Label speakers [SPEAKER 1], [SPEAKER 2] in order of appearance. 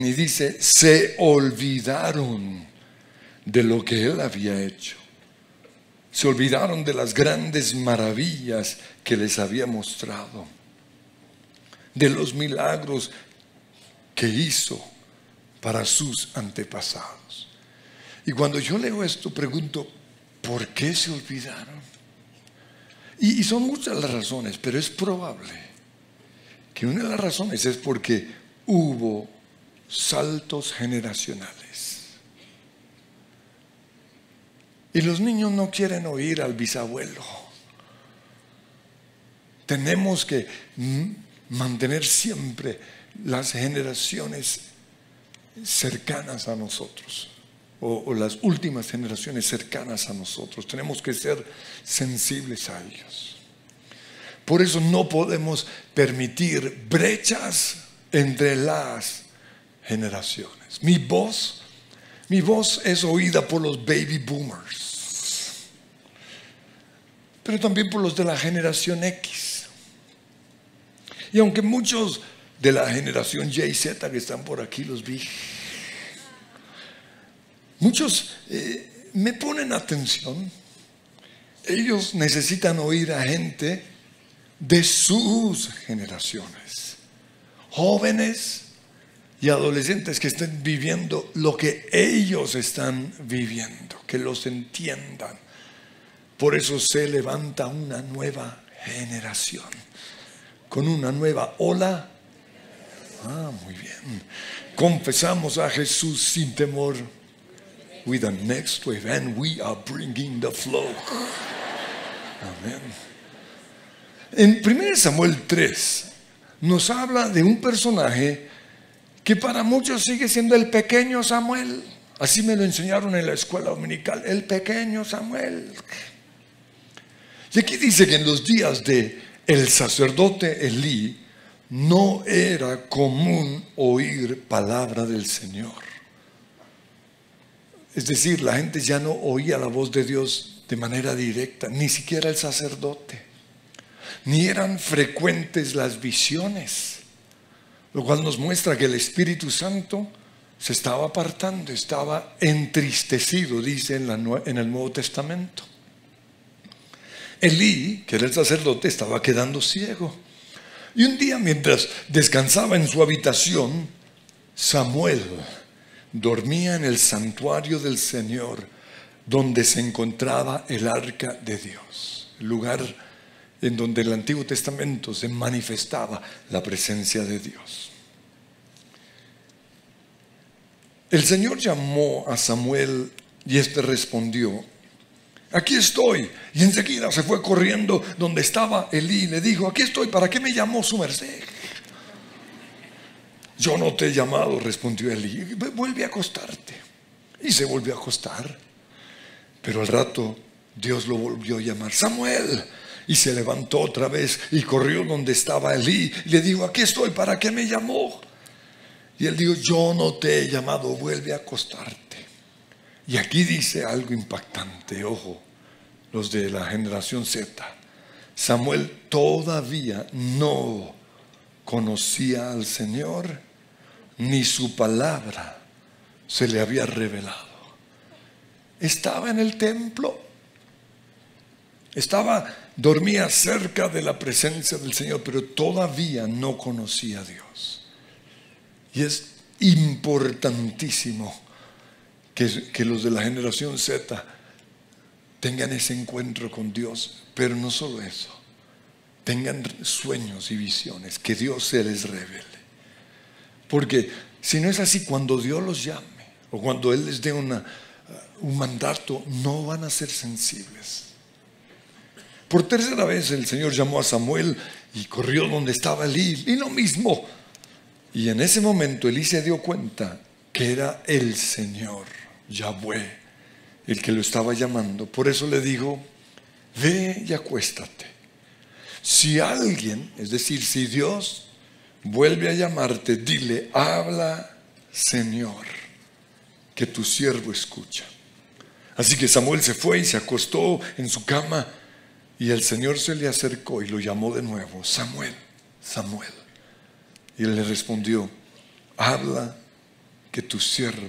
[SPEAKER 1] Y dice, se olvidaron de lo que Él había hecho. Se olvidaron de las grandes maravillas que les había mostrado, de los milagros que hizo para sus antepasados. Y cuando yo leo esto, pregunto, ¿por qué se olvidaron? Y son muchas las razones, pero es probable que una de las razones es porque hubo saltos generacionales. Y los niños no quieren oír al bisabuelo. Tenemos que mantener siempre las generaciones cercanas a nosotros, o las últimas generaciones cercanas a nosotros. Tenemos que ser sensibles a ellos. Por eso no podemos permitir brechas entre las generaciones. Mi voz es oída por los baby boomers, pero también por los de la generación X. Y aunque muchos de la generación Y y Z que están por aquí los vi, muchos me ponen atención. Ellos necesitan oír a gente de sus generaciones, jóvenes y adolescentes que estén viviendo lo que ellos están viviendo, que los entiendan. Por eso se levanta una nueva generación con una nueva ola. Muy bien. Confesamos a Jesús sin temor. With the next wave, and we are bringing the flow. Amén. En 1 Samuel 3 nos habla de un personaje que para muchos sigue siendo el pequeño Samuel. Así me lo enseñaron en la escuela dominical, el pequeño Samuel. Y aquí dice que en los días de el sacerdote Elí no era común oír palabra del Señor. Es decir, la gente ya no oía la voz de Dios de manera directa, ni siquiera el sacerdote. Ni eran frecuentes las visiones, lo cual nos muestra que el Espíritu Santo se estaba apartando, estaba entristecido, dice en el Nuevo Testamento. Elí, que era el sacerdote, estaba quedando ciego. Y un día, mientras descansaba en su habitación, Samuel dormía en el santuario del Señor, donde se encontraba el arca de Dios, el lugar en donde en el Antiguo Testamento se manifestaba la presencia de Dios. El Señor llamó a Samuel y éste respondió: aquí estoy. Y enseguida se fue corriendo donde estaba Elí y le dijo: aquí estoy, ¿para qué me llamó su merced? Yo no te he llamado, respondió Elí. Vuelve a acostarte. Y se volvió a acostar. Pero al rato Dios lo volvió a llamar: Samuel. Y se levantó otra vez y corrió donde estaba Elí y le dijo: aquí estoy, ¿para qué me llamó? Y él dijo: yo no te he llamado, vuelve a acostarte. Y aquí dice algo impactante, ojo, los de la generación Z. Samuel todavía no conocía al Señor, ni su palabra se le había revelado. Estaba en el templo, dormía cerca de la presencia del Señor, pero todavía no conocía a Dios. Y es importantísimo que los de la generación Z tengan ese encuentro con Dios, pero no solo eso, tengan sueños y visiones, que Dios se les revele. Porque si no es así, cuando Dios los llame o cuando Él les dé un mandato, no van a ser sensibles. Por tercera vez el Señor llamó a Samuel y corrió donde estaba Elí, y lo mismo. Y en ese momento Elí se dio cuenta que era el Señor, Yahweh, el que lo estaba llamando. Por eso le dijo: ve y acuéstate. Si alguien, es decir, si Dios vuelve a llamarte, dile: habla, Señor, que tu siervo escucha. Así que Samuel se fue y se acostó en su cama, y el Señor se le acercó y lo llamó de nuevo: Samuel, Samuel. Y él le respondió: habla, que tu siervo